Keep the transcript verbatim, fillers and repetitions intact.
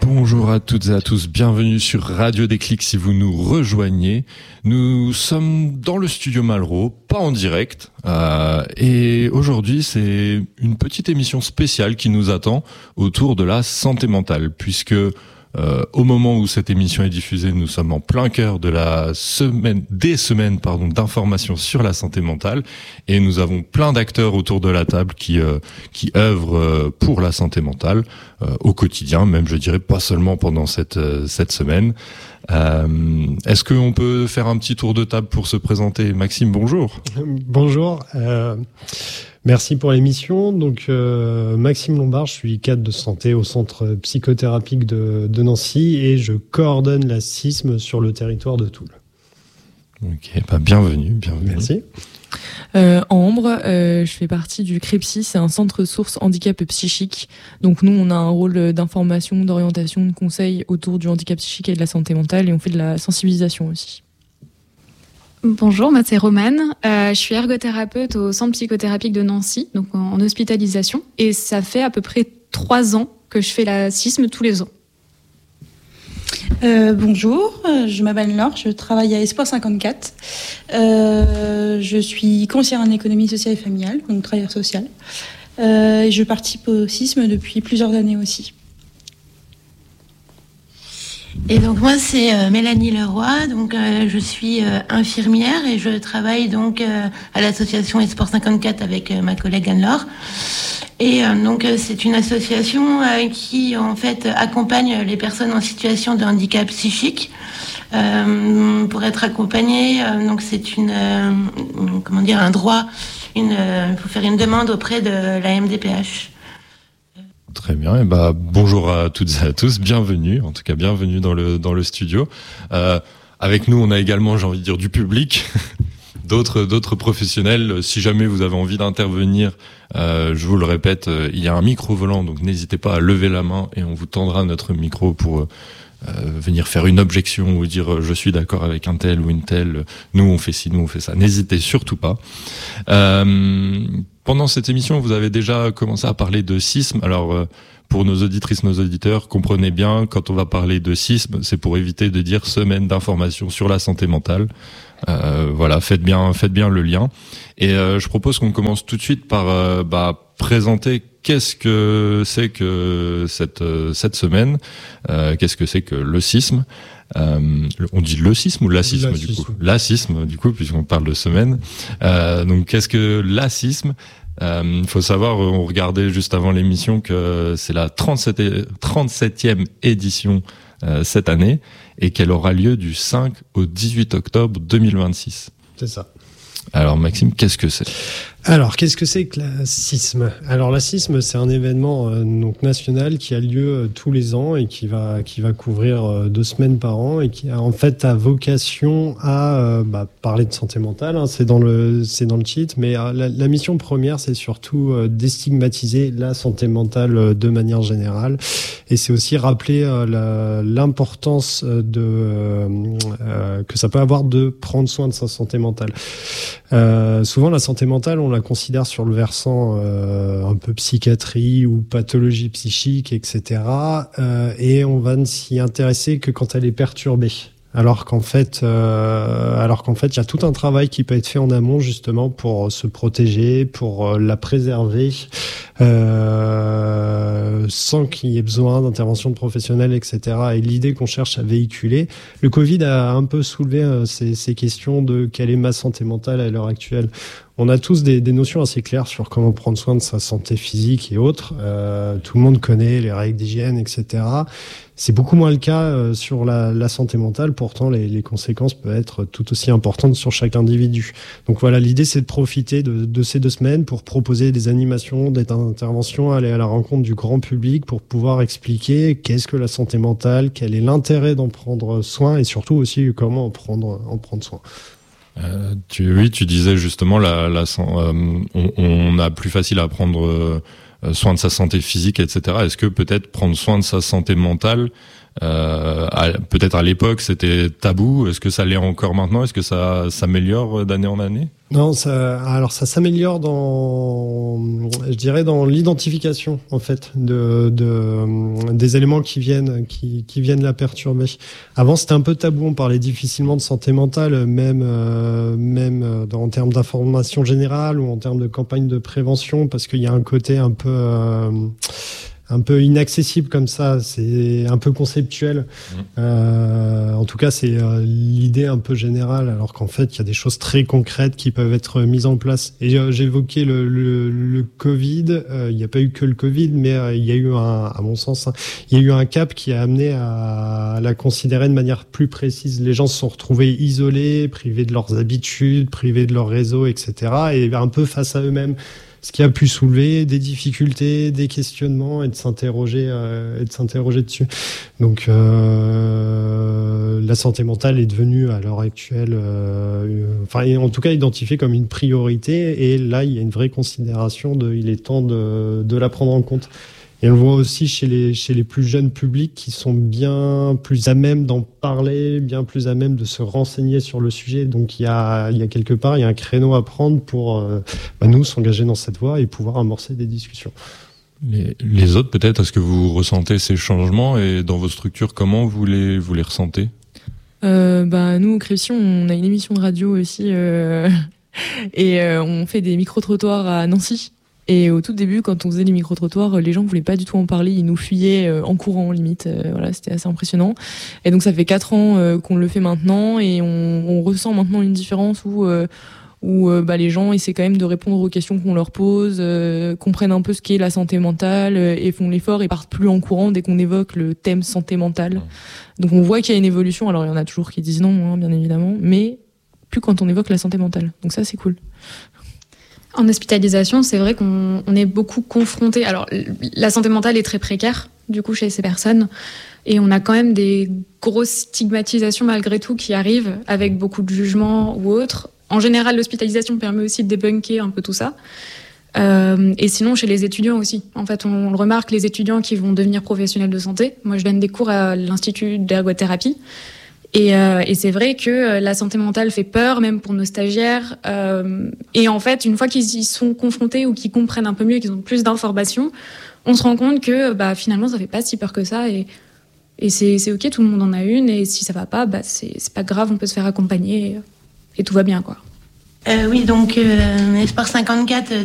Bonjour à toutes et à tous, bienvenue sur Radio Déclic si vous nous rejoignez. Nous sommes dans le studio Malraux, pas en direct, euh, et aujourd'hui c'est une petite émission spéciale qui nous attend autour de la santé mentale, puisque euh, au moment où cette émission est diffusée, nous sommes en plein cœur de la semaine, des semaines pardon, d'information sur la santé mentale, et nous avons plein d'acteurs autour de la table qui euh, qui œuvrent euh, pour la santé mentale euh, au quotidien, même je dirais pas seulement pendant cette euh, cette semaine. Euh, est-ce qu'on peut faire un petit tour de table pour se présenter? Maxime, bonjour. Bonjour. Euh, merci pour l'émission. Donc, euh, Maxime Lombard, je suis cadre de santé au centre psychothérapique de, de Nancy et je coordonne la C I S M sur le territoire de Toul. Ok, bah bienvenue, bienvenue. Merci. Euh, Ambre, euh, je fais partie du CREPSI, c'est un centre ressources handicap psychique. Donc nous, on a un rôle d'information, d'orientation, de conseil autour du handicap psychique et de la santé mentale, et on fait de la sensibilisation aussi. Bonjour, moi c'est Romane, euh, je suis ergothérapeute au centre psychothérapique de Nancy, donc en, en hospitalisation, et ça fait à peu près trois ans que je fais la C I S M tous les ans. Euh, bonjour, je m'appelle Laure, je travaille à Espoir cinquante-quatre. Euh, je suis conseillère en économie sociale et familiale, donc travailleur social. Euh, et je participe au C I S M depuis plusieurs années aussi. Et donc moi c'est euh, Mélanie Leroy, donc euh, je suis euh, infirmière et je travaille donc euh, à l'association Espoir cinquante-quatre avec euh, ma collègue Anne-Laure. Et euh, donc euh, c'est une association euh, qui en fait accompagne les personnes en situation de handicap psychique euh, pour être accompagnées. Euh, donc c'est une euh, comment dire un droit, une euh, faut faire une demande auprès de la M D P H. Très bien, et bah bonjour à toutes et à tous, bienvenue, en tout cas bienvenue dans le dans le studio. Euh, avec nous, on a également, j'ai envie de dire, du public, d'autres d'autres professionnels. Si jamais vous avez envie d'intervenir, euh, je vous le répète, euh, il y a un micro volant, donc n'hésitez pas à lever la main et on vous tendra notre micro pour euh, venir faire une objection ou dire euh, je suis d'accord avec un tel ou une telle. Nous on fait ci, nous on fait ça. N'hésitez surtout pas. Euh, Pendant cette émission, vous avez déjà commencé à parler de C I S M. Alors, euh, pour nos auditrices, nos auditeurs, comprenez bien, quand on va parler de C I S M, c'est pour éviter de dire semaine d'information sur la santé mentale. Euh, voilà, faites bien, faites bien le lien. Et euh, je propose qu'on commence tout de suite par euh, bah, présenter qu'est-ce que c'est que cette euh, cette semaine, euh, qu'est-ce que c'est que le C I S M. Euh, on dit le C I S M ou l'acisme du coup? L'acisme du coup, puisqu'on parle de semaine. Euh, donc qu'est-ce que l'acisme? Il euh, faut savoir, on regardait juste avant l'émission que c'est la trente-septième édition euh, cette année et qu'elle aura lieu du cinq au dix-huit octobre deux mille vingt-six. C'est ça. Alors Maxime, qu'est-ce que c'est? Alors, qu'est-ce que c'est que la C I S M? Alors, la C I S M, c'est un événement euh, donc national qui a lieu euh, tous les ans et qui va qui va couvrir euh, deux semaines par an et qui a en fait a vocation à euh, bah, parler de santé mentale. Hein, c'est dans le c'est dans le titre, mais euh, la, la mission première, c'est surtout euh, déstigmatiser la santé mentale euh, de manière générale, et c'est aussi rappeler euh, la, l'importance de euh, euh, que ça peut avoir de prendre soin de sa santé mentale. Euh, souvent, la santé mentale, on la considère sur le versant euh, un peu psychiatrie ou pathologie psychique, et cetera. Euh, et on va ne s'y intéresser que quand elle est perturbée. Alors qu'en fait, euh, alors qu'en fait, il y a tout un travail qui peut être fait en amont justement pour se protéger, pour la préserver, euh, sans qu'il y ait besoin d'intervention de professionnels, et cetera. Et l'idée qu'on cherche à véhiculer, le Covid a un peu soulevé euh, ces, ces questions de quelle est ma santé mentale à l'heure actuelle. On a tous des, des notions assez claires sur comment prendre soin de sa santé physique et autres. Euh, tout le monde connaît les règles d'hygiène, et cetera. C'est beaucoup moins le cas euh, sur la, la santé mentale. Pourtant, les, les conséquences peuvent être tout aussi importantes sur chaque individu. Donc voilà, l'idée, c'est de profiter de, de ces deux semaines pour proposer des animations, des interventions, aller à la rencontre du grand public pour pouvoir expliquer qu'est-ce que la santé mentale, quel est l'intérêt d'en prendre soin et surtout aussi comment en prendre, en prendre soin. Euh, tu, oui, tu disais justement, la, la, euh, on, on a plus facile à prendre euh, soin de sa santé physique, et cetera. Est-ce que peut-être prendre soin de sa santé mentale, Euh, à, peut-être à l'époque c'était tabou. Est-ce que ça l'est encore maintenant? Est-ce que ça s'améliore d'année en année? Non, ça, alors ça s'améliore dans, je dirais, dans l'identification en fait de, de des éléments qui viennent qui, qui viennent la perturber. Avant c'était un peu tabou, on parlait difficilement de santé mentale, même euh, même dans, en termes d'information générale ou en termes de campagne de prévention, parce qu'il y a un côté un peu euh, un peu inaccessible comme ça, c'est un peu conceptuel. Mmh. Euh, en tout cas, c'est euh, l'idée un peu générale, alors qu'en fait, il y a des choses très concrètes qui peuvent être mises en place. Et euh, j'évoquais le, le, le Covid. Euh, il n'y a pas eu que le Covid, mais euh, il y a eu un, à mon sens, hein, il y a eu un cap qui a amené à, à la considérer de manière plus précise. Les gens se sont retrouvés isolés, privés de leurs habitudes, privés de leur réseau, et cetera, et un peu face à eux-mêmes. Ce qui a pu soulever des difficultés, des questionnements et de s'interroger euh, et de s'interroger dessus. Donc euh, la santé mentale est devenue à l'heure actuelle, euh, enfin en tout cas identifiée comme une priorité. Et là, il y a une vraie considération de, il est temps de, de la prendre en compte. Et on le voit aussi chez les chez les plus jeunes publics qui sont bien plus à même d'en parler, bien plus à même de se renseigner sur le sujet. Donc il y a il y a quelque part il y a un créneau à prendre pour euh, bah, nous s'engager dans cette voie et pouvoir amorcer des discussions. Les, les autres peut-être, est-ce que vous ressentez ces changements et dans vos structures comment vous les vous les ressentez? Euh, bah nous au Crépsy on a une émission de radio aussi euh, et euh, on fait des micro-trottoirs à Nancy. Et au tout début, quand on faisait les micro-trottoirs, les gens voulaient pas du tout en parler, ils nous fuyaient euh, en courant limite. Euh, voilà, c'était assez impressionnant. Et donc ça fait quatre ans euh, qu'on le fait maintenant et on, on ressent maintenant une différence où euh, où euh, bah, les gens essaient quand même de répondre aux questions qu'on leur pose, euh, comprennent un peu ce qu'est la santé mentale euh, et font l'effort et partent plus en courant dès qu'on évoque le thème santé mentale. Donc on voit qu'il y a une évolution. Alors il y en a toujours qui disent non, hein, bien évidemment, mais plus quand on évoque la santé mentale. Donc ça c'est cool. En hospitalisation, c'est vrai qu'on on est beaucoup confronté. Alors, la santé mentale est très précaire, du coup, chez ces personnes. Et on a quand même des grosses stigmatisations, malgré tout, qui arrivent avec beaucoup de jugements ou autres. En général, l'hospitalisation permet aussi de débunker un peu tout ça. Euh, et sinon, chez les étudiants aussi. En fait, on, on le remarque, les étudiants qui vont devenir professionnels de santé. Moi, je donne des cours à l'Institut d'ergothérapie. Et, euh, et c'est vrai que la santé mentale fait peur, même pour nos stagiaires. Euh, et en fait, une fois qu'ils y sont confrontés ou qu'ils comprennent un peu mieux, qu'ils ont plus d'informations, on se rend compte que bah, finalement, ça fait pas si peur que ça. Et, et c'est, c'est OK, tout le monde en a une. Et si ça va pas, bah, c'est, c'est pas grave, on peut se faire accompagner et, et tout va bien, quoi. Euh, oui, donc euh, Esport cinquante-quatre